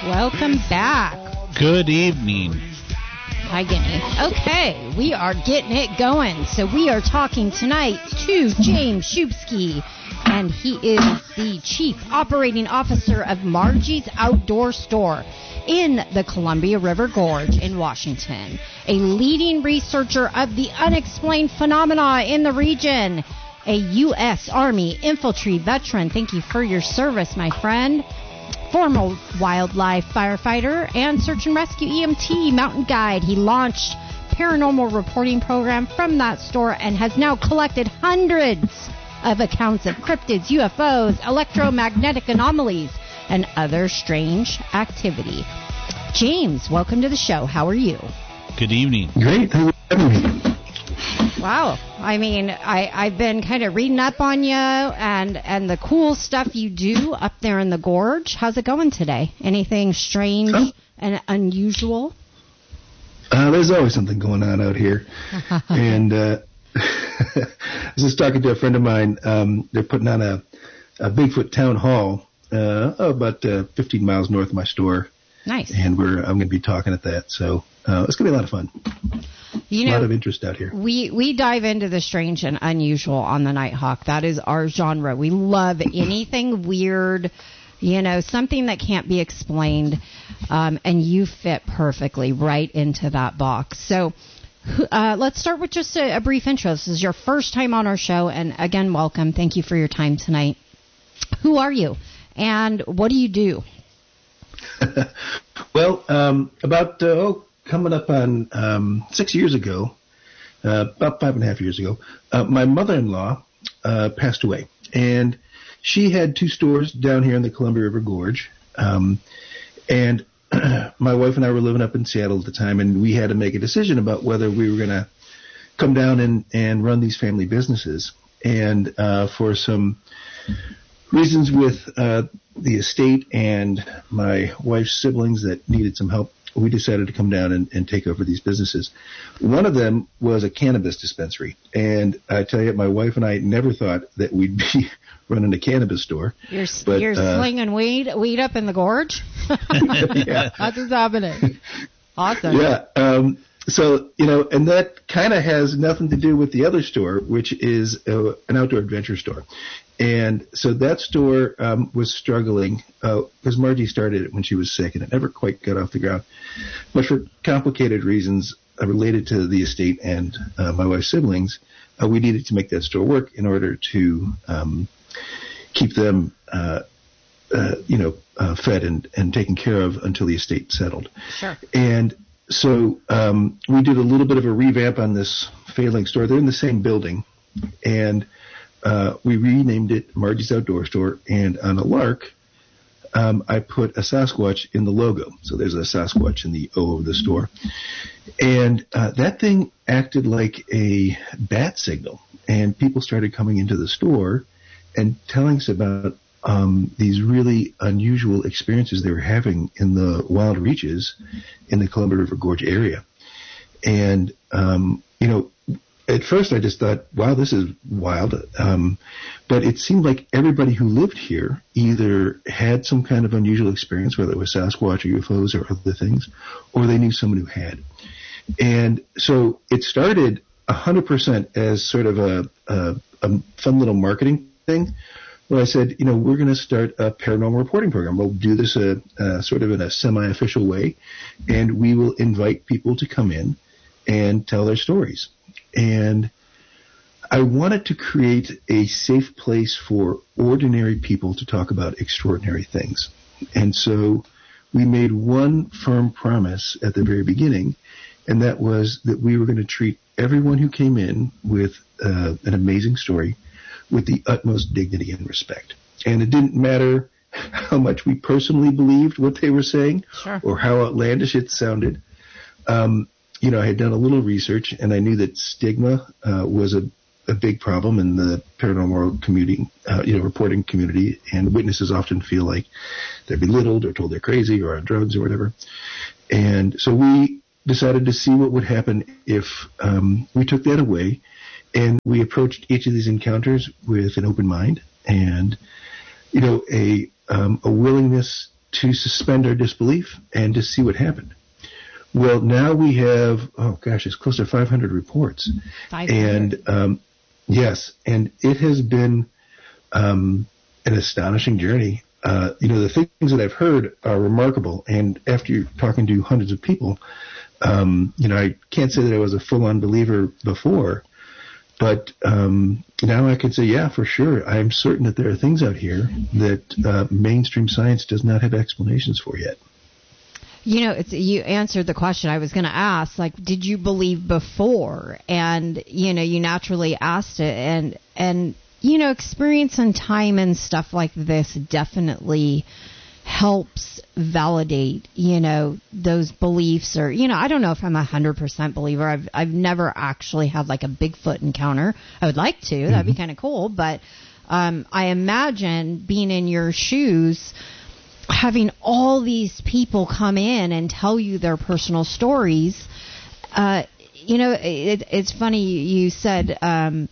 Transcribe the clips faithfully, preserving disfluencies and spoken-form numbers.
Welcome back. Good evening. Hi, Guinea. Okay, we are getting it going. So we are talking tonight to James Shupsky, and he is the Chief Operating Officer of Margie's Outdoor Store in the Columbia River Gorge in Washington, a leading researcher of the unexplained phenomena in the region, a U S Army infantry veteran. Thank you for your service, my friend. Former wildlife firefighter and search and rescue E M T mountain guide. He launched paranormal reporting program from that store and has now collected hundreds of accounts of cryptids, U F Os, electromagnetic anomalies, and other strange activity. James, welcome to the show. How are you? Good evening. Great. Thank you for having me. Wow. I mean, I, I've been kind of reading up on you and, and the cool stuff you do up there in the gorge. How's it going today? Anything strange oh. and unusual? Uh, there's always something going on out here. and uh, I was just talking to a friend of mine. Um, they're putting on a, a Bigfoot town hall uh, about uh, fifteen miles north of my store. Nice. And we're I'm going to be talking at that. So uh, it's going to be a lot of fun. You know, a lot of interest out here. We we dive into the strange and unusual on the Nighthawk. That is our genre. We love anything weird, you know, something that can't be explained. Um, and you fit perfectly right into that box. So uh, let's start with just a, a brief intro. This is your first time on our show. And again, welcome. Thank you for your time tonight. Who are you? And what do you do? well, um, about, uh, oh, coming up on um, six years ago, uh, about five and a half years ago, uh, my mother-in-law uh, passed away. And she had two stores down here in the Columbia River Gorge. Um, and my wife and I were living up in Seattle at the time, and we had to make a decision about whether we were going to come down and, and run these family businesses. And uh, for some reasons with uh, the estate and my wife's siblings that needed some help, we decided to come down and, and take over these businesses. One of them was a cannabis dispensary. And I tell you, my wife and I never thought that we'd be running a cannabis store. You're, but, you're uh, slinging weed weed up in the gorge? Yeah. That's what's happening. Awesome. Yeah. Um, so, you know, and that kind of has nothing to do with the other store, which is uh, an outdoor adventure store. And so that store um, was struggling because uh, Margie started it when she was sick, and it never quite got off the ground. But for complicated reasons uh, related to the estate and uh, my wife's siblings, uh, we needed to make that store work in order to um, keep them, uh, uh, you know, uh, fed and, and taken care of until the estate settled. Sure. And so um, we did a little bit of a revamp on this failing store. They're in the same building, and Uh, we renamed it Margie's Outdoor Store, and on a lark, um, I put a Sasquatch in the logo. So there's a Sasquatch in the O of the store. And uh, that thing acted like a bat signal, and people started coming into the store and telling us about um, these really unusual experiences they were having in the wild reaches in the Columbia River Gorge area. And, um, you know, at first, I just thought, wow, this is wild. Um, but it seemed like everybody who lived here either had some kind of unusual experience, whether it was Sasquatch or U F Os or other things, or they knew someone who had. And so it started one hundred percent as sort of a, a, a fun little marketing thing, where I said, you know, we're going to start a paranormal reporting program. We'll do this a, a sort of in a semi-official way, and we will invite people to come in and tell their stories. And I wanted to create a safe place for ordinary people to talk about extraordinary things. And so we made one firm promise at the very beginning, and that was that we were going to treat everyone who came in with uh, an amazing story with the utmost dignity and respect. And it didn't matter how much we personally believed what they were saying, sure, or how outlandish it sounded. Um, You know, I had done a little research, and I knew that stigma uh, was a, a big problem in the paranormal community, uh, you know, reporting community, and witnesses often feel like they're belittled or told they're crazy or on drugs or whatever. And so we decided to see what would happen if um, we took that away, and we approached each of these encounters with an open mind and, you know, a um, a willingness to suspend our disbelief and to see what happened. Well, now we have, oh gosh, it's close to five hundred reports. five hundred. And, um, yes, and it has been um, an astonishing journey. Uh, you know, the things that I've heard are remarkable. And after you're talking to hundreds of people, um, you know, I can't say that I was a full-on believer before, but um, now I can say, yeah, for sure. I'm certain that there are things out here that uh, mainstream science does not have explanations for yet. You know, it's you answered the question I was going to ask. Like, did you believe before? And you know, you naturally asked it, and and you know, experience and time and stuff like this definitely helps validate, you know, those beliefs. Or you know, I don't know if I'm a hundred percent believer. I've I've never actually had like a Bigfoot encounter. I would like to. Mm-hmm. That'd be kind of cool. But um, I imagine being in your shoes, having all these people come in and tell you their personal stories. Uh, you know, it, it's funny you said um,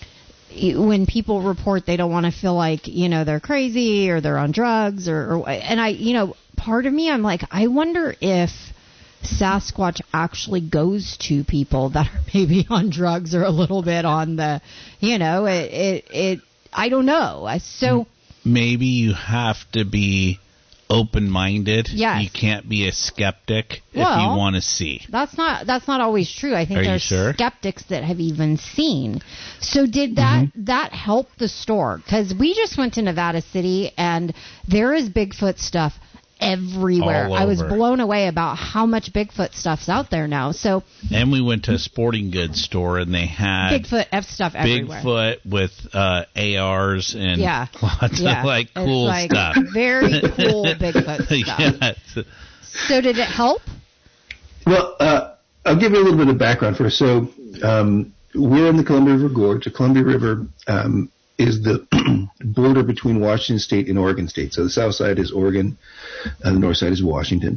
when people report they don't want to feel like, you know, they're crazy or they're on drugs or, or and I, you know, part of me, I'm like, I wonder if Sasquatch actually goes to people that are maybe on drugs or a little bit on the, you know, it, it, it I don't know. So maybe you have to be open-minded. Yes. You can't be a skeptic well, if you want to see. That's not that's not always true. I think Are there's you sure? skeptics that have even seen. So did that mm-hmm. that help the store? Because we just went to Nevada City and there is Bigfoot stuff everywhere. All I was over. blown away about how much Bigfoot stuff's out there now. So and we went to a sporting goods store and they had Bigfoot F stuff everywhere. Bigfoot with uh, A Rs and yeah. lots yeah. of like cool it's like stuff. Very cool Bigfoot stuff. Yes. So did it help? Well, uh, I'll give you a little bit of background first. So um, we're in the Columbia River Gorge. The Columbia River um, is the border between Washington State and Oregon State. So the south side is Oregon, and the north side is Washington.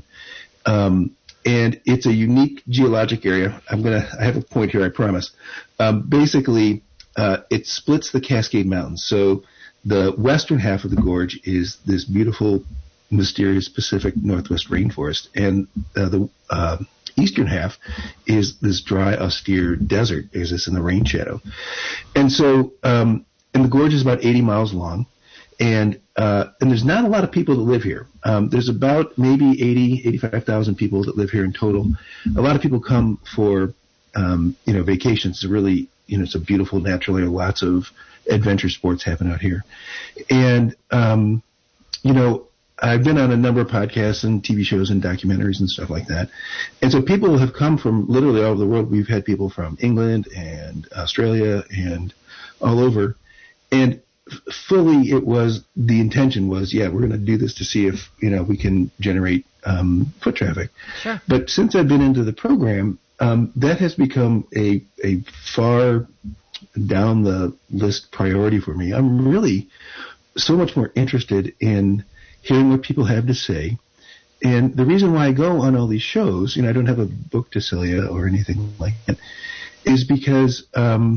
Um, and it's a unique geologic area. I'm gonna. I have a point here, I promise. Um, basically, uh, it splits the Cascade Mountains. So the western half of the gorge is this beautiful, mysterious Pacific Northwest rainforest, and uh, the uh, eastern half is this dry, austere desert. Is this in the rain shadow? And so, um, and the gorge is about eighty miles long, and uh, and there's not a lot of people that live here. Um, there's about maybe eighty, eighty-five thousand people that live here in total. A lot of people come for um, you know vacations. It's really you know it's a beautiful natural area. Lots of adventure sports happen out here, and um, you know. I've been on a number of podcasts and T V shows and documentaries and stuff like that. And so people have come from literally all over the world. We've had people from England and Australia and all over. And fully it was, the intention was, yeah, we're going to do this to see if, you know, we can generate um, foot traffic. Sure. But since I've been into the program, um, that has become a, a far down the list priority for me. I'm really so much more interested in hearing what people have to say. And the reason why I go on all these shows, you know, I don't have a book to sell you or anything like that, is because um,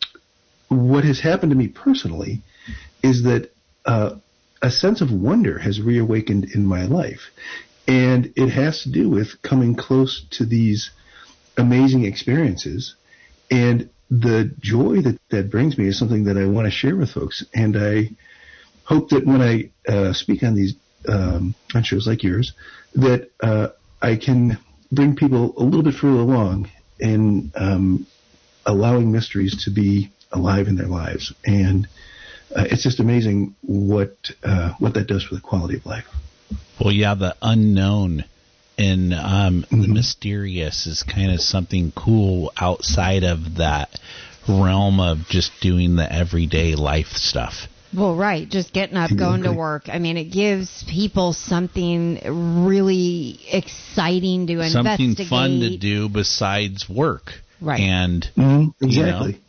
what has happened to me personally is that uh, a sense of wonder has reawakened in my life. And it has to do with coming close to these amazing experiences. And the joy that that brings me is something that I want to share with folks. And I hope that when I uh, speak on these um, on shows like yours, that uh, I can bring people a little bit further along in um, allowing mysteries to be alive in their lives. And uh, it's just amazing what uh, what that does for the quality of life. Well, yeah, the unknown and um, mm-hmm. the mysterious is kind of something cool outside of that realm of just doing the everyday life stuff. Well, right. Just getting up, going to work. I mean, it gives people something really exciting to something investigate. Something fun to do besides work. Right. And, mm-hmm. Exactly.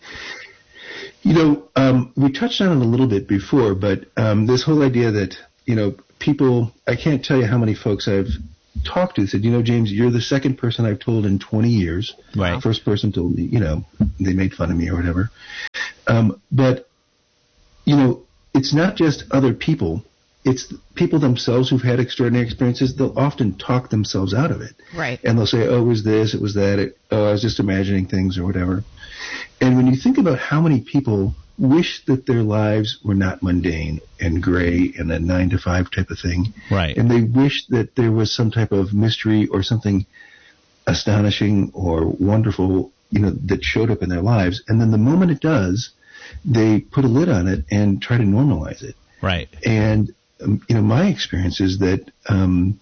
You know, you know um, we touched on it a little bit before, but um, this whole idea that, you know, people, I can't tell you how many folks I've talked to said, you know, James, you're the second person I've told in twenty years. Right. First person told me, you know, they made fun of me or whatever. Um, but, you know, it's not just other people it's people themselves who've had extraordinary experiences. They'll often talk themselves out of it. Right. And they'll say, oh, it was this, it was that, it, oh, I was just imagining things or whatever. And when you think about how many people wish that their lives were not mundane and gray and a nine to five type of thing. Right. And they wish that there was some type of mystery or something astonishing or wonderful, you know, that showed up in their lives. And then the moment it does, they put a lid on it and try to normalize it. Right. And, um, you know, my experience is that um,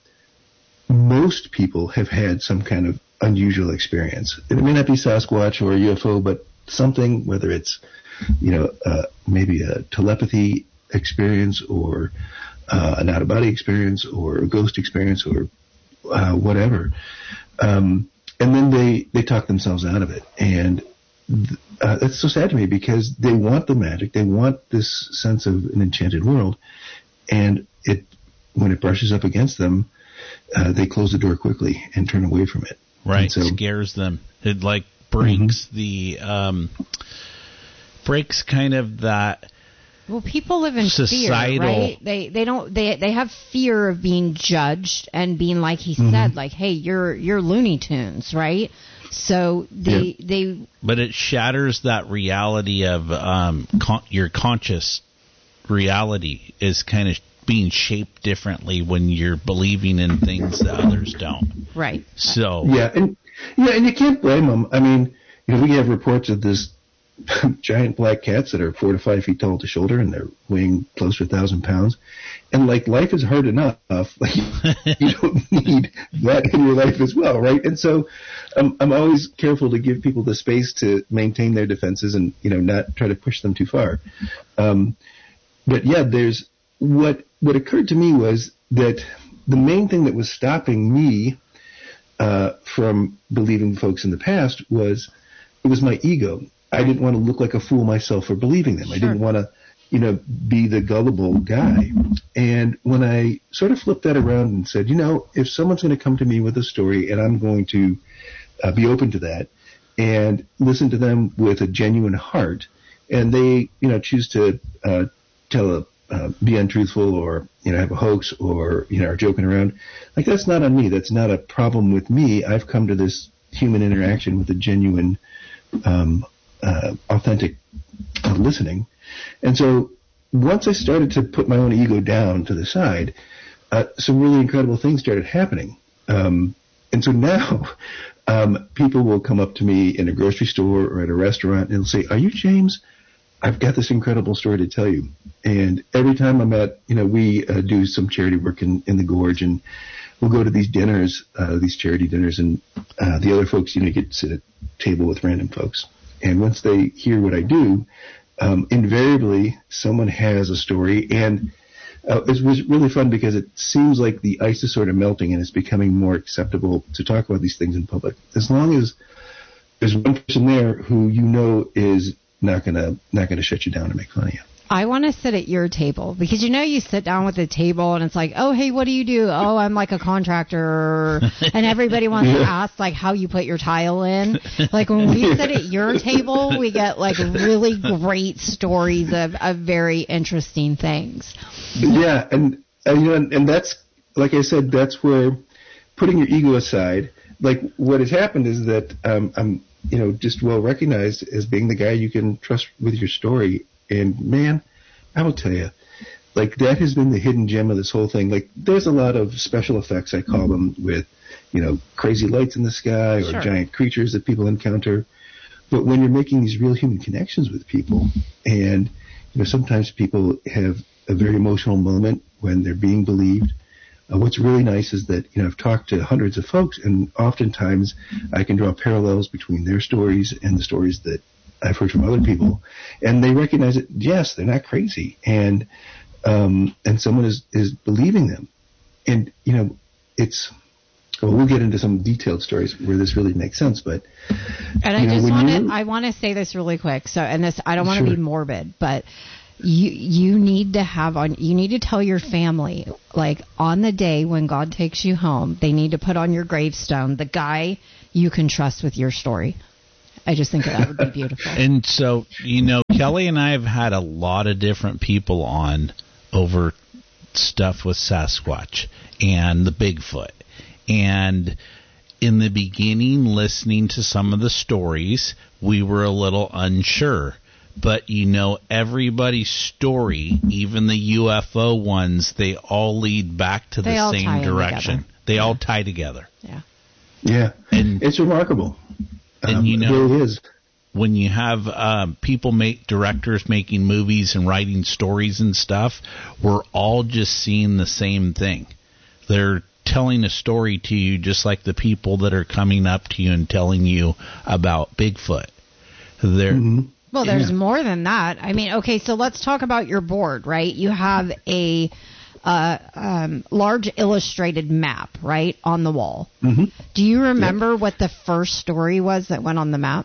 most people have had some kind of unusual experience. It may not be Sasquatch or a U F O, but something, whether it's, you know, uh, maybe a telepathy experience or uh, an out-of-body experience or a ghost experience or uh, whatever. Um, and then they, they talk themselves out of it. And th- uh, that's so sad to me because they want the magic. They want this sense of an enchanted world. And it when it brushes up against them, uh, they close the door quickly and turn away from it. Right. So, scares them. It, like, breaks mm-hmm. the... Um, breaks kind of that well people live in societal fear, right? They they don't they they have fear of being judged and being, like he mm-hmm. said, like, hey, you're you're Looney Tunes, right? So they yeah. they but it shatters that reality of um con- your conscious reality is kind of being shaped differently when you're believing in things that others don't. Right. So yeah, and yeah, and you can't blame them. I mean, you know, we have reports of this giant black cats that are four to five feet tall at the shoulder and they're weighing close to a thousand pounds. And like life is hard enough. Like, you don't need that in your life as well, right? And so um, I'm always careful to give people the space to maintain their defenses and, you know, not try to push them too far. Um, but yeah, there's what, what occurred to me was that the main thing that was stopping me uh, from believing folks in the past was it was my ego. I didn't want to look like a fool myself for believing them. Sure. I didn't want to, you know, be the gullible guy. And when I sort of flipped that around and said, you know, if someone's going to come to me with a story and I'm going to uh, be open to that and listen to them with a genuine heart, and they, you know, choose to uh, tell a, uh, be untruthful or, you know, have a hoax or, you know, are joking around, like that's not on me. That's not a problem with me. I've come to this human interaction with a genuine um Uh, authentic uh, listening. And so once I started to put my own ego down to the side, uh, some really incredible things started happening. Um, and so now um, people will come up to me in a grocery store or at a restaurant and they'll say, are you James? I've got this incredible story to tell you. And every time I'm at, you know, we uh, do some charity work in, in the Gorge, and we'll go to these dinners, uh, these charity dinners, and uh, the other folks, you know, get to sit at a table with random folks. And once they hear what I do, um, invariably someone has a story. And uh, it was really fun because it seems like the ice is sort of melting and it's becoming more acceptable to talk about these things in public. As long as there's one person there who you know is not gonna not gonna shut you down and make fun of you. I want to sit at your table because, you know, you sit down with the table and it's like, oh, hey, what do you do? Oh, I'm like a contractor. And everybody wants yeah. to ask, like, how you put your tile in. Like, when we sit at your table, we get, like, really great stories of, of very interesting things. Yeah, and, uh, you know, and, and that's, like I said, that's where putting your ego aside, like, what has happened is that um, I'm, you know, just well recognized as being the guy you can trust with your story. And, man, I will tell you, like, that has been the hidden gem of this whole thing. Like, there's a lot of special effects, I call them, with, you know, crazy lights in the sky or sure. giant creatures that people encounter. But when you're making these real human connections with people, and, you know, sometimes people have a very emotional moment when they're being believed. Uh, what's really nice is that, you know, I've talked to hundreds of folks, and oftentimes I can draw parallels between their stories and the stories that I've heard from other people, and they recognize it. Yes, they're not crazy, and um, and someone is, is believing them, and you know, it's. Well, we'll get into some detailed stories where this really makes sense, but. And I know, just want to I want to say this really quick. So, and this I don't want to sure. be morbid, but you you need to have on you need to tell your family, like, on the day when God takes you home, they need to put on your gravestone the guy you can trust with your story. I just think that would be beautiful. And so, you know, Kelly and I have had a lot of different people on over stuff with Sasquatch and the Bigfoot. And in the beginning, listening to some of the stories, we were a little unsure. But, you know, everybody's story, even the U F O ones, they all lead back to They the all same tie in direction. together. They Yeah. all tie together. Yeah. Yeah, And- it's remarkable. And, Um, you know- it really is. When you have um, people make directors making movies and writing stories and stuff, we're all just seeing the same thing. They're telling a story to you just like the people that are coming up to you and telling you about Bigfoot. They're Mhm. Well, there's Yeah. more than that. I mean, okay, so let's talk about your board, right? You have a uh, um, large illustrated map, right, on the wall. Mm-hmm. Do you remember what the first story was that went on the map?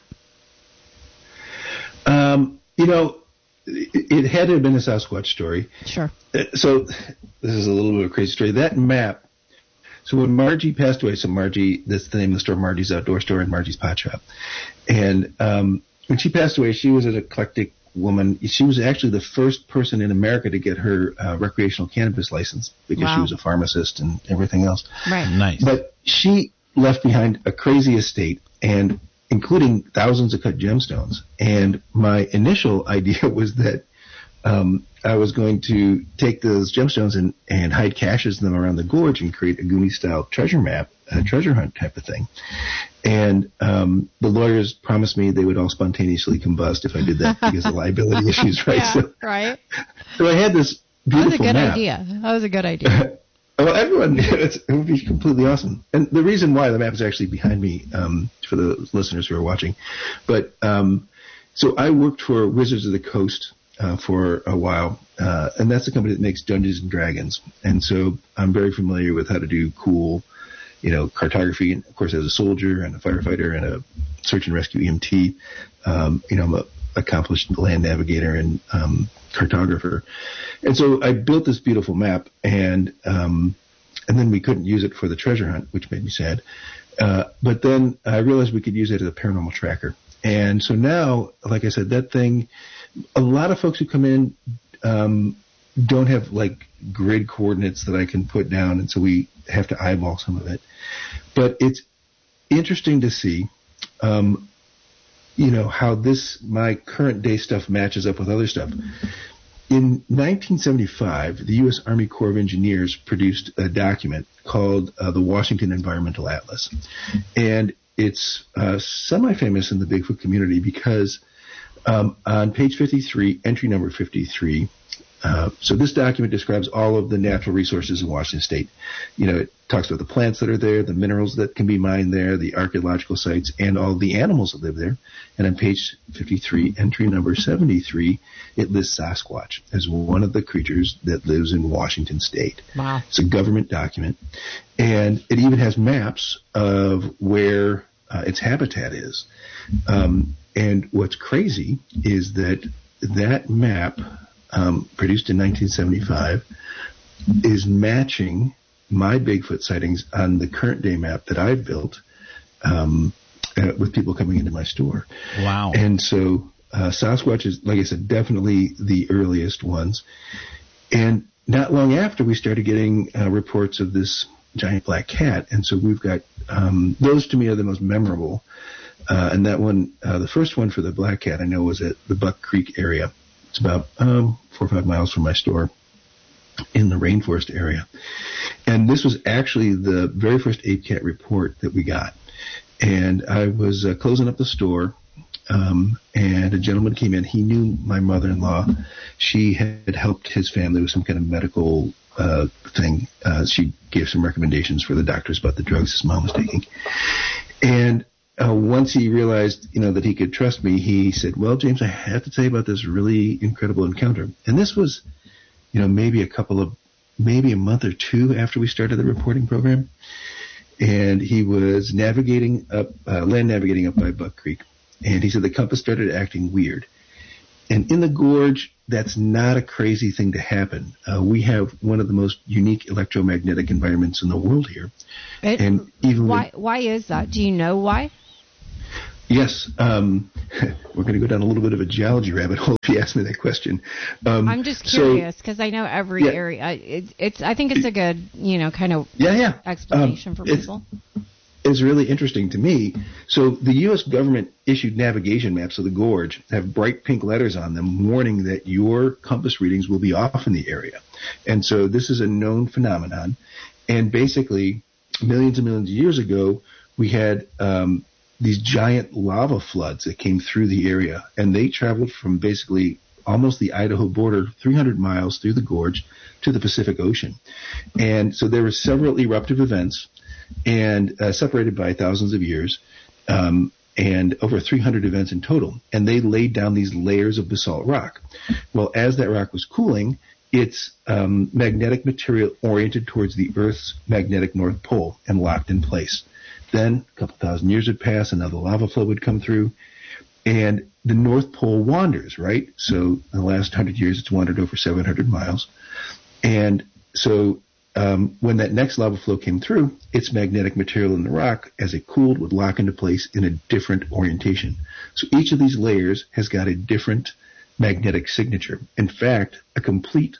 Um, you know, it, it had to have been a Sasquatch story. Sure. Uh, So this is a little bit of a crazy story. That map. So when Margie passed away, so Margie, that's the name of the store, Margie's Outdoor Store and Margie's Pot Shop. And um, when she passed away, she was an eclectic woman. She was actually the first person in America to get her uh, recreational cannabis license because Wow. she was a pharmacist and everything else. Right. nice. But she left behind a crazy estate, and including thousands of cut gemstones. And my initial idea was that um, I was going to take those gemstones and, and hide caches in them around the gorge and create a Goonie-style treasure map, a treasure hunt type of thing. And um, the lawyers promised me they would all spontaneously combust if I did that because of liability issues, right? Yeah, So, right. so I had this That was a beautiful good map. idea. That was a good idea. Well, everyone, it's, it would be completely awesome. And the reason why the map is actually behind me, um, for the listeners who are watching, but um, so I worked for Wizards of the Coast uh, for a while, uh, and that's the company that makes Dungeons and Dragons. And so I'm very familiar with how to do cool, you know, cartography. And of course, as a soldier and a firefighter and a search and rescue E M T, um, you know, I'm a accomplished land navigator and um, cartographer. And so I built this beautiful map, and um, and then we couldn't use it for the treasure hunt, which made me sad. Uh, but then I realized we could use it as a paranormal tracker. And so now, like I said, that thing, a lot of folks who come in um, don't have like grid coordinates that I can put down, and so we have to eyeball some of it. But it's interesting to see um, you know, how this, my current day stuff matches up with other stuff. In nineteen seventy-five, the U S Army Corps of Engineers produced a document called uh, the Washington Environmental Atlas. And it's uh, semi-famous in the Bigfoot community because um, on page fifty-three, entry number fifty-three, Uh, so this document describes all of the natural resources in Washington State. You know, it talks about the plants that are there, the minerals that can be mined there, the archaeological sites, and all the animals that live there. And on page fifty-three, entry number seventy-three, it lists Sasquatch as one of the creatures that lives in Washington State. Wow. It's a government document. And it even has maps of where uh, its habitat is. Um, and what's crazy is that that map, Um, produced in nineteen seventy-five, is matching my Bigfoot sightings on the current day map that I've built um, uh, with people coming into my store. Wow. And so uh, Sasquatch is, like I said, definitely the earliest ones. And not long after, we started getting uh, reports of this giant black cat. And so we've got, um, those to me are the most memorable. Uh, and that one, uh, the first one for the black cat I know was at the Buck Creek area. It's about um, four or five miles from my store in the rainforest area. And this was actually the very first Ape Cat report that we got. And I was uh, closing up the store, um, and a gentleman came in. He knew my mother-in-law. She had helped his family with some kind of medical uh, thing. Uh, she gave some recommendations for the doctors about the drugs his mom was taking. And Uh, once he realized, you know, that he could trust me, he said, well, James, I have to tell you about this really incredible encounter. And this was, you know, maybe a couple of, maybe a month or two after we started the reporting program. And he was navigating up, uh, land navigating up by Buck Creek. And he said the compass started acting weird. And in the gorge, that's not a crazy thing to happen. Uh, we have one of the most unique electromagnetic environments in the world here. It, and even why, with, why is that? Do you know why? Yes. Um, we're going to go down a little bit of a geology rabbit hole if you ask me that question. Um, I'm just curious because so, I know every yeah. area. It's, it's. I think it's a good, you know, kind of yeah, yeah. explanation um, for people. It's, it's really interesting to me. So the U S government issued navigation maps of the gorge that have bright pink letters on them warning that your compass readings will be off in the area. And so this is a known phenomenon. And basically, millions and millions of years ago, we had um, these giant lava floods that came through the area, and they traveled from basically almost the Idaho border, three hundred miles through the gorge to the Pacific Ocean. And so there were several eruptive events, and uh, separated by thousands of years, um, and over three hundred events in total. And they laid down these layers of basalt rock. Well, as that rock was cooling, its um, magnetic material oriented towards the Earth's magnetic North Pole and locked in place. Then a couple thousand years would pass, another lava flow would come through, and the North Pole wanders, right? So in the last hundred years, it's wandered over seven hundred miles. And so um, when that next lava flow came through, its magnetic material in the rock, as it cooled, would lock into place in a different orientation. So each of these layers has got a different magnetic signature. In fact, a complete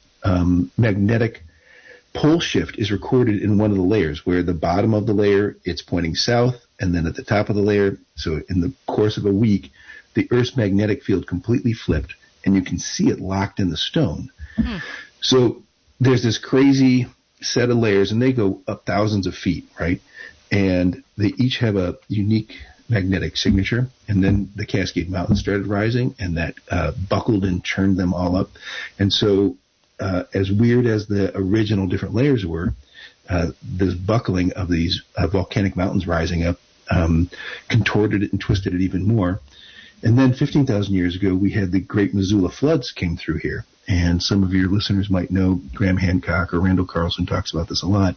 um, magnetic pole shift is recorded in one of the layers, where the bottom of the layer, it's pointing south, and then at the top of the layer, so in the course of a week, the Earth's magnetic field completely flipped, and you can see it locked in the stone. Hmm. So there's this crazy set of layers, and they go up thousands of feet, right? And they each have a unique magnetic signature, and then the Cascade Mountains started rising, and that uh, buckled and churned them all up. And so uh, as weird as the original different layers were, uh, this buckling of these uh, volcanic mountains rising up um, contorted it and twisted it even more. And then fifteen thousand years ago, we had the Great Missoula floods came through here. And some of your listeners might know Graham Hancock or Randall Carlson talks about this a lot.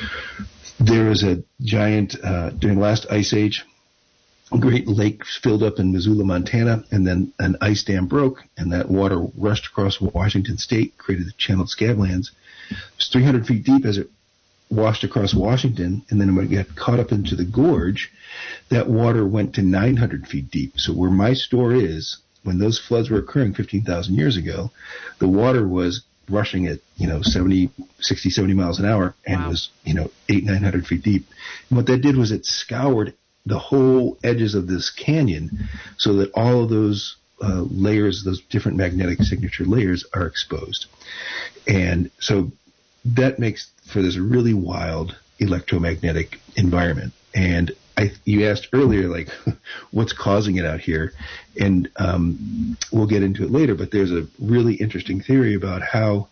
There was a giant, uh, during the last ice age, a great lake filled up in Missoula, Montana, and then an ice dam broke, and that water rushed across Washington State, created the channeled scablands. It was three hundred feet deep as it washed across Washington, and then when it got caught up into the gorge, that water went to nine hundred feet deep. So where my store is, when those floods were occurring fifteen thousand years ago, the water was rushing at, you know, seventy, sixty, seventy miles an hour, and wow. was, you know, eight, nine hundred feet deep. And what that did was it scoured the whole edges of this canyon so that all of those uh, layers, those different magnetic signature layers, are exposed. And so that makes for this really wild electromagnetic environment. And I, you asked earlier, like, what's causing it out here? And um, we'll get into it later, but there's a really interesting theory about how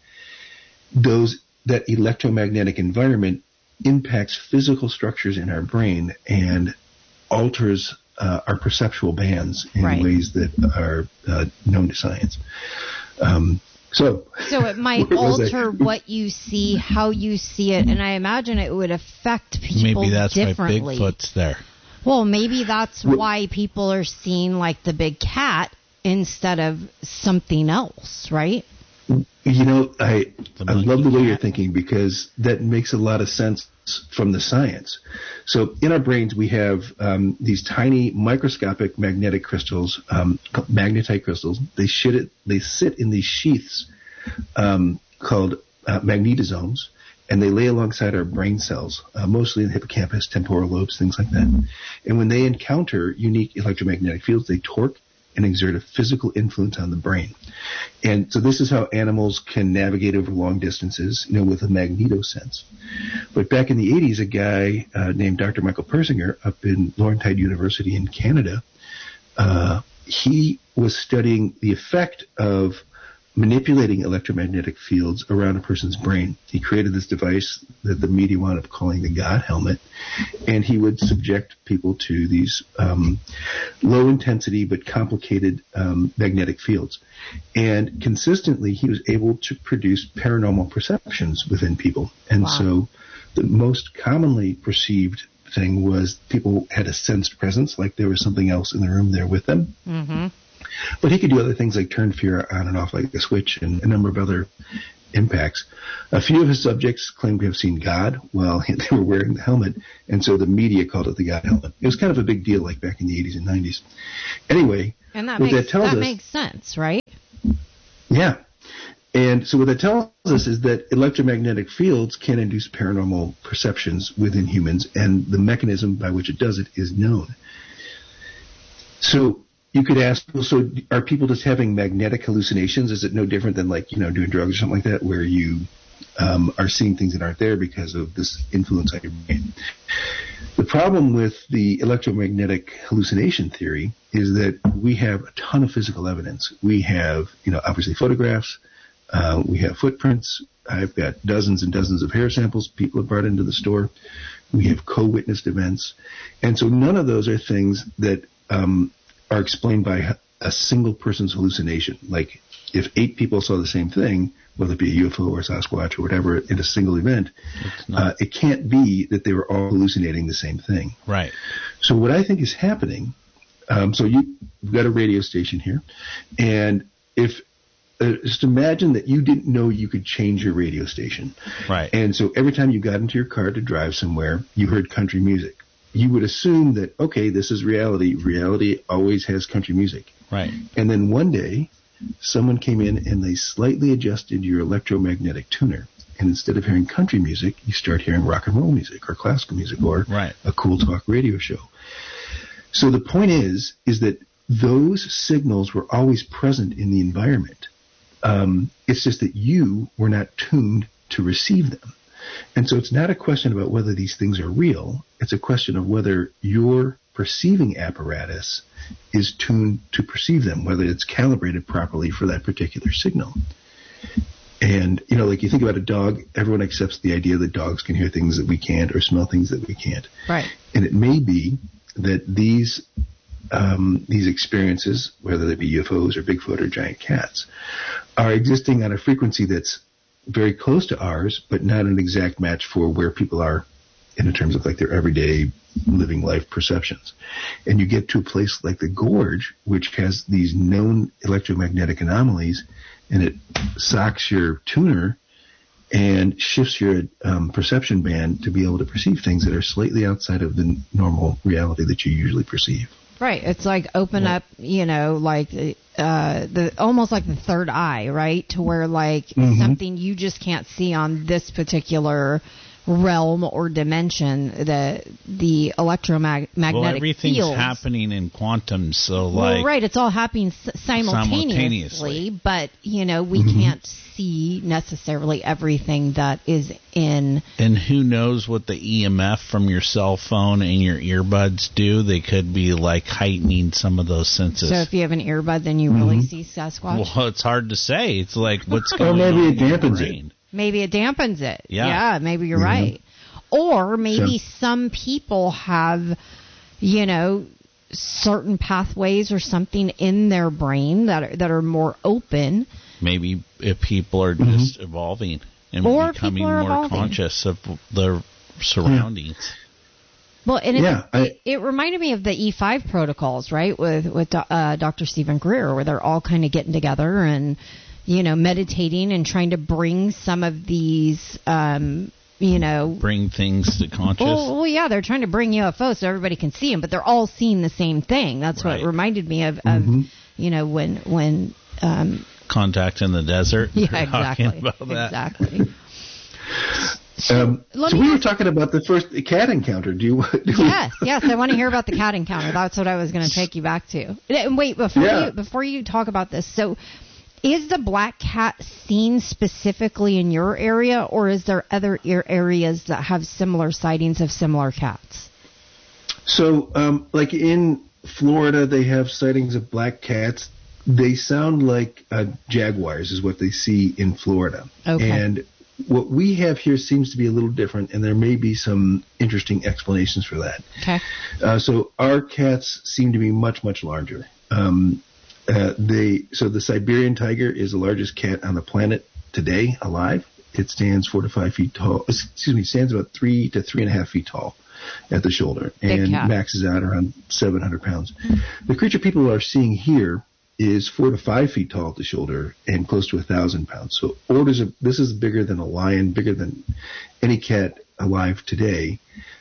those that electromagnetic environment impacts physical structures in our brain and alters uh, our perceptual bands in right. ways that are uh, known to science. Um, so, so it might alter what you see, how you see it, and I imagine it would affect people maybe that's differently. Why Bigfoot's there. Well, maybe that's well, why people are seeing like the big cat instead of something else, right? You know, I I love the way you're thinking, because that makes a lot of sense from the science. So in our brains, we have um, these tiny microscopic magnetic crystals, um, magnetite crystals. They, shit it, they sit in these sheaths um, called uh, magnetosomes, and they lay alongside our brain cells, uh, mostly in the hippocampus, temporal lobes, things like that. And when they encounter unique electromagnetic fields, they torque and exert a physical influence on the brain. And so this is how animals can navigate over long distances, you know, with a magnetosense. But back in the eighties, a guy uh, named Doctor Michael Persinger up in Laurentide University in Canada, uh, he was studying the effect of manipulating electromagnetic fields around a person's brain. He created this device that the media wound up calling the God helmet, and he would subject people to these um, low-intensity but complicated um, magnetic fields. And consistently, he was able to produce paranormal perceptions within people. And wow. so the most commonly perceived thing was people had a sensed presence, like there was something else in the room there with them. Mm-hmm. But he could do other things like turn fear on and off like a switch, and a number of other impacts. A few of his subjects claimed to have seen God while they were wearing the helmet, and so the media called it the God helmet. It was kind of a big deal, like back in the eighties and nineties. Anyway, and that what makes that tells that us, makes sense, right? Yeah. And so what that tells us is that electromagnetic fields can induce paranormal perceptions within humans, and the mechanism by which it does it is known. So you could ask, well, so are people just having magnetic hallucinations? Is it no different than, like, you know, doing drugs or something like that, where you um, are seeing things that aren't there because of this influence on your brain? The problem with the electromagnetic hallucination theory is that we have a ton of physical evidence. We have, you know, obviously photographs. Uh, we have footprints. I've got dozens and dozens of hair samples people have brought into the store. We have co-witnessed events. And so none of those are things that um, are explained by a single person's hallucination. Like, if eight people saw the same thing, whether it be a U F O or a Sasquatch or whatever, in a single event, uh, it can't be that they were all hallucinating the same thing. Right. So what I think is happening, um, so you, you've got a radio station here, and if Uh, just imagine that you didn't know you could change your radio station. Right. And so every time you got into your car to drive somewhere, you heard country music. You would assume that, okay, this is reality. Reality always has country music. Right. And then one day, someone came in and they slightly adjusted your electromagnetic tuner. And instead of hearing country music, you start hearing rock and roll music or classical music or right. a cool talk radio show. So the point is, is that those signals were always present in the environment. Um, it's just that you were not tuned to receive them. And so it's not a question about whether these things are real. It's a question of whether your perceiving apparatus is tuned to perceive them, whether it's calibrated properly for that particular signal. And, you know, like you think about a dog, everyone accepts the idea that dogs can hear things that we can't or smell things that we can't. Right. And it may be that these Um, these experiences, whether they be U F Os or Bigfoot or giant cats, are existing on a frequency that's very close to ours, but not an exact match for where people are in terms of like their everyday living life perceptions. And you get to a place like the Gorge, which has these known electromagnetic anomalies, and it socks your tuner and shifts your um, perception band to be able to perceive things that are slightly outside of the normal reality that you usually perceive. Right. It's like open up, you know, like uh, the almost like the third eye, right? To where like mm-hmm. something you just can't see on this particular realm or dimension, the the electromagnetic well, everything's fields. happening in quantum, so like well, right, it's all happening simultaneously, simultaneously. But you know we mm-hmm. can't see necessarily everything that is in. And who knows what the E M F from your cell phone and your earbuds do? They could be like heightening some of those senses. So if you have an earbud, then you mm-hmm. really see Sasquatch. Well, it's hard to say. It's like what's going or maybe on it dampens it. Maybe it dampens it. Yeah. Yeah, maybe you're mm-hmm. right. Or maybe so. some people have, you know, certain pathways or something in their brain that are, that are more open. Maybe if people are mm-hmm. just evolving and or becoming more evolving. conscious of their surroundings. Yeah. Well, and it, yeah, I, it, it reminded me of the E five protocols, right, with with uh, Doctor Stephen Greer, where they're all kind of getting together and, you know, meditating and trying to bring some of these, um, you know... Bring things to conscious? Well, well, yeah, they're trying to bring U F Os so everybody can see them, but they're all seeing the same thing. That's right. what it reminded me of, of mm-hmm. you know, when... when um, Contact in the desert? Yeah, exactly. About that. Exactly. So, um, so we were talking about the first cat encounter. Do you? Do yes, yes. I want to hear about the cat encounter. That's what I was going to take you back to. And wait, before yeah. you before you talk about this, so is the black cat seen specifically in your area, or is there other areas that have similar sightings of similar cats? So, um, like in Florida, they have sightings of black cats. They sound like uh, jaguars, is what they see in Florida. Okay. And what we have here seems to be a little different, and there may be some interesting explanations for that. Okay. Uh, so our cats seem to be much, much larger. Um, uh, they so the Siberian tiger is the largest cat on the planet today, alive. It stands four to five feet tall. Excuse me, stands about three to three and a half feet tall at the shoulder, Big and cat. maxes out around seven hundred pounds. The creature people are seeing here is four to five feet tall at the shoulder and close to a thousand pounds. So orders of, this is bigger than a lion, bigger than any cat alive today,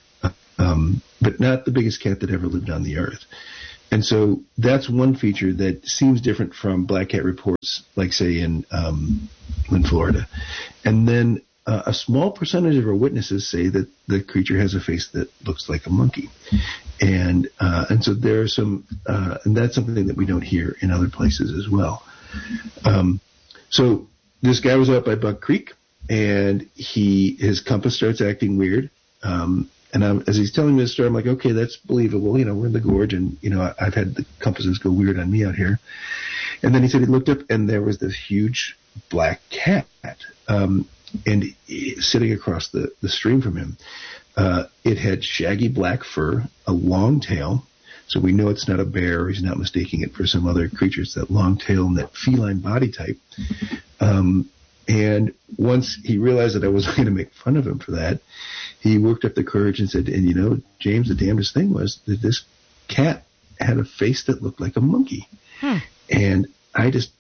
um, but not the biggest cat that ever lived on the earth. And so that's one feature that seems different from black cat reports, like say in um, in Florida. And then uh, a small percentage of our witnesses say that the creature has a face that looks like a monkey. And uh, and so there are some, uh, and that's something that we don't hear in other places as well. Um, so this guy was out by Buck Creek, and he his compass starts acting weird. Um, and I'm, as he's telling me this story, I'm like, okay, that's believable. You know, we're in the gorge, and you know, I, I've had the compasses go weird on me out here. And then he said he looked up, and there was this huge black cat, um, and he, sitting across the, the stream from him. Uh, it had shaggy black fur, a long tail, so we know it's not a bear. He's not mistaking it for some other creature. It's that long tail and that feline body type. Um, and once he realized that I wasn't going to make fun of him for that, he worked up the courage and said, and you know, James, the damnedest thing was that this cat had a face that looked like a monkey. Hmm. And I just,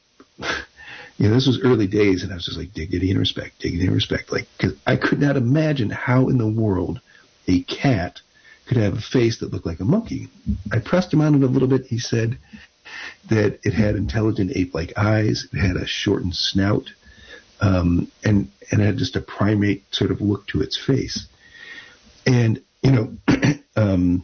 you know, this was early days, and I was just like, dignity and respect, dignity and respect. Like, because I could not imagine how in the world a cat could have a face that looked like a monkey. I pressed him on it a little bit. He said that it had intelligent ape-like eyes, it had a shortened snout, um, and, and it had just a primate sort of look to its face. And, you know, um,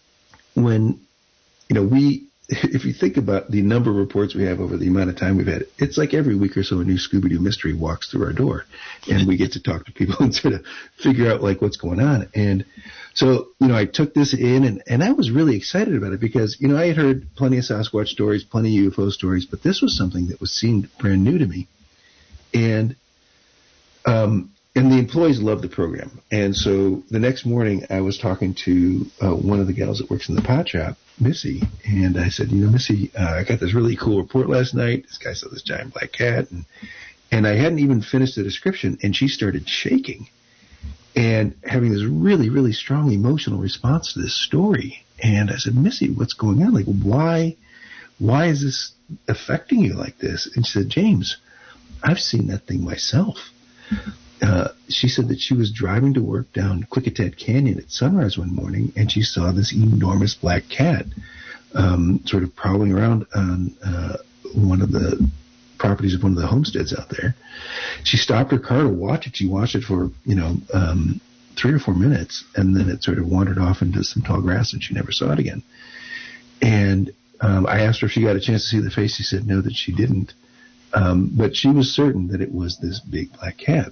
when, you know, we, if you think about the number of reports we have over the amount of time we've had, it's like every week or so a new Scooby-Doo mystery walks through our door, and we get to talk to people and sort of figure out like what's going on. And so, you know, I took this in, and, and I was really excited about it because, you know, I had heard plenty of Sasquatch stories, plenty of U F O stories, but this was something that was seemed brand new to me. And, um, and the employees loved the program. And so the next morning I was talking to uh, one of the gals that works in the pot shop, Missy, and I said, you know, Missy, uh, I got this really cool report last night. This guy saw this giant black cat, and and I hadn't even finished the description, and she started shaking and having this really, really strong emotional response to this story. And I said, Missy, what's going on? Like, why, why is this affecting you like this? And she said, James, I've seen that thing myself. Uh, she said that she was driving to work down Klickitat Canyon at sunrise one morning, and she saw this enormous black cat um, sort of prowling around on uh, one of the properties of one of the homesteads out there. She stopped her car to watch it. She watched it for, you know, um, three or four minutes, and then it sort of wandered off into some tall grass, and she never saw it again. And um, I asked her if she got a chance to see the face. She said no, that she didn't. Um, but she was certain that it was this big black cat.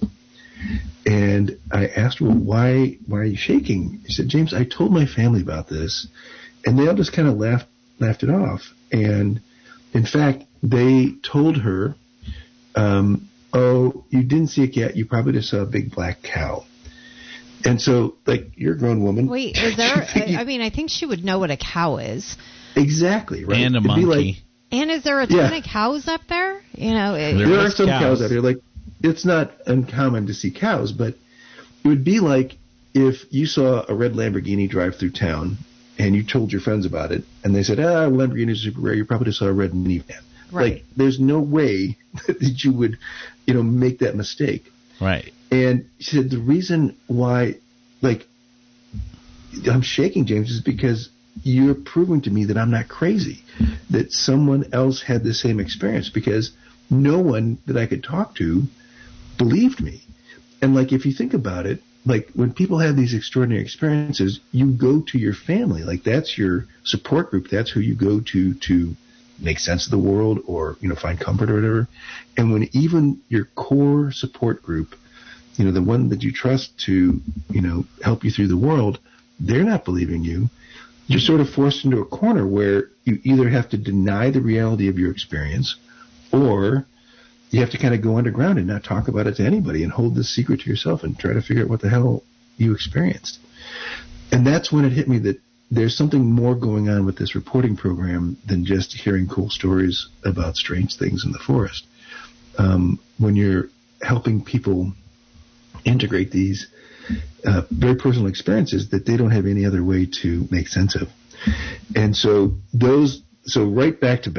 And I asked her, well, why, why are you shaking? She said, James, I told my family about this, and they all just kind of laughed, laughed it off. And in fact, they told her, um, oh, you didn't see a cat. You probably just saw a big black cow. And so, like, you're a grown woman. Wait, is there, I, I mean, I think she would know what a cow is. Exactly, right? And a It'd monkey. Be like, and is there a ton yeah. of cows up there? You know, it, there, there are some cows. cows out there. Like, it's not uncommon to see cows, but it would be like if you saw a red Lamborghini drive through town and you told your friends about it, and they said, ah, Lamborghini is super rare. You probably just saw a red minivan. Right. Like, there's no way that you would, you know, make that mistake. Right. And she said the reason why, like, I'm shaking, James, is because you're proving to me that I'm not crazy, that someone else had the same experience, because no one that I could talk to believed me. And, like, if you think about it, like, when people have these extraordinary experiences, you go to your family. Like, that's your support group. That's who you go to to make sense of the world or, you know, find comfort or whatever. And when even your core support group, you know, the one that you trust to, you know, help you through the world, they're not believing you, you're sort of forced into a corner where you either have to deny the reality of your experience, or you have to kind of go underground and not talk about it to anybody and hold this secret to yourself and try to figure out what the hell you experienced. And that's when it hit me that there's something more going on with this reporting program than just hearing cool stories about strange things in the forest. Um, when you're helping people integrate these uh, very personal experiences that they don't have any other way to make sense of. And so those, so right back to back,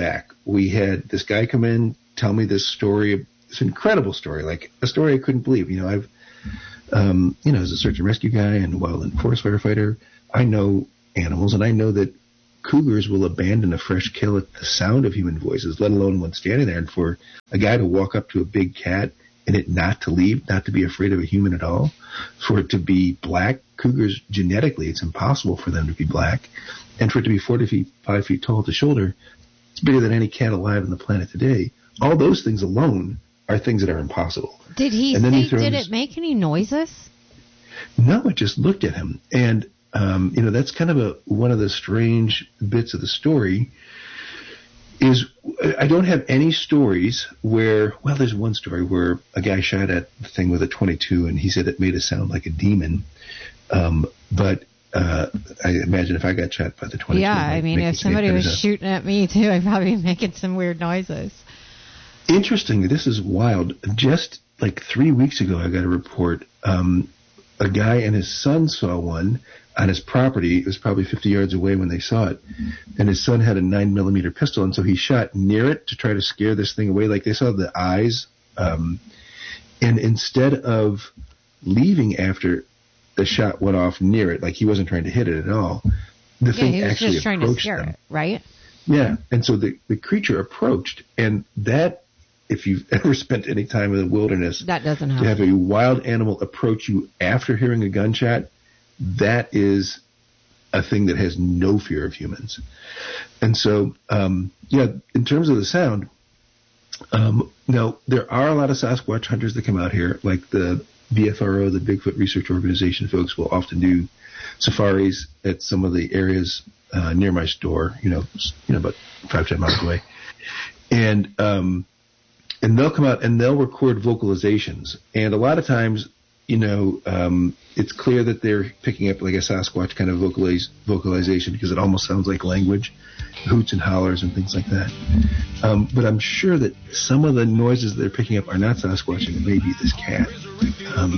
we had this guy come in, tell me this story, this incredible story, like a story I couldn't believe. You know, I've, um, you know, as a search and rescue guy and wildland forest firefighter, I know animals, and I know that cougars will abandon a fresh kill at the sound of human voices, let alone when standing there. And for a guy to walk up to a big cat and it not to leave, not to be afraid of a human at all, for it to be black, cougars genetically, it's impossible for them to be black, and for it to be forty feet, five feet tall at the shoulder, it's bigger than any cat alive on the planet today. All those things alone are things that are impossible. Did he and say, he throws, did it make any noises? No, it just looked at him. And, um, you know, that's kind of a one of the strange bits of the story is I don't have any stories where, well, there's one story where a guy shot at the thing with a twenty-two and he said it made it sound like a demon. Um, but uh, I imagine if I got shot by the twenty-two. Yeah, I mean, if somebody was shooting at me too, I'd probably be making some weird noises. Interestingly, this is wild. Just like three weeks ago, I got a report. Um, a guy and his son saw one on his property. It was probably fifty yards away when they saw it. And his son had a nine millimeter pistol. And so he shot near it to try to scare this thing away. Like they saw the eyes. Um, and instead of leaving after the shot went off near it, like he wasn't trying to hit it at all, the yeah, thing he was actually just trying to approached scare them. it, right? Yeah. And so the, the creature approached, and that, if you've ever spent any time in the wilderness, that doesn't happen. To have a wild animal approach you after hearing a gunshot, that is a thing that has no fear of humans. And so, um, yeah, in terms of the sound, um, now there are a lot of Sasquatch hunters that come out here, like the B F R O, the Bigfoot Research Organization folks will often do safaris at some of the areas uh, near my store, you know, you know, about five, ten miles away. And, um, And they'll come out and they'll record vocalizations. And a lot of times, you know, um, it's clear that they're picking up like a Sasquatch kind of vocalize, vocalization because it almost sounds like language, hoots and hollers and things like that. Um, but I'm sure that some of the noises they're picking up are not Sasquatch and it may be this cat. Um,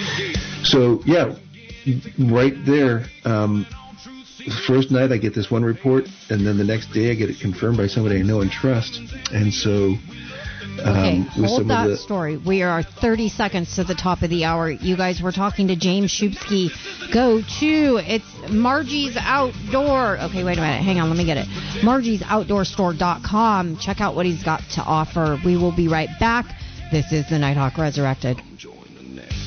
so, yeah, right there, um, the first night I get this one report, and then the next day I get it confirmed by somebody I know and trust. And so... Okay, um, hold that the, story. We are thirty seconds to the top of the hour. You guys were talking to James Shupsky. Go to, it's Margie's Outdoor. Okay, wait a minute. Hang on, let me get it. Margie's Outdoor Store dot com. Check out what he's got to offer. We will be right back. This is the Nighthawk Resurrected.